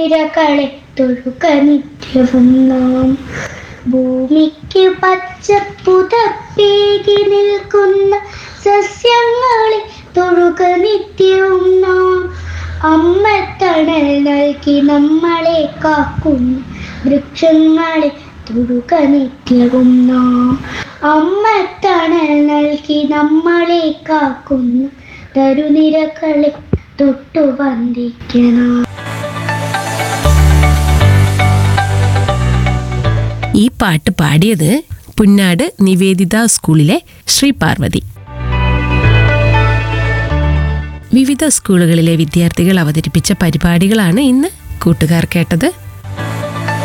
തരുനിരകളെ തൊഴുക നിത്യവും നാം. ഭൂമിക്ക് പച്ചപ്പുതപ്പേകി നിൽക്കുന്ന സസ്യങ്ങളെ തൊഴുക നിത്യവും നാം. അമ്മത്തണൽ നൽകി നമ്മളെ കാക്കുന്ന വൃക്ഷങ്ങളെ തൊഴുക നിത്യവും നാം. അമ്മത്തണൽ നൽകി നമ്മളെ കാക്കുന്ന തരുനിരകളെ തൊട്ടു വന്ദിക്കണം. ഈ പാട്ട് പാടിയത് പുന്നാട് നിവേദിത സ്കൂളിലെ ശ്രീ പാർവതി. വിവിധ സ്കൂളുകളിലെ വിദ്യാർത്ഥികൾ അവതരിപ്പിച്ച പരിപാടികളാണ് ഇന്ന് കൂട്ടുകാർ കേട്ടത്.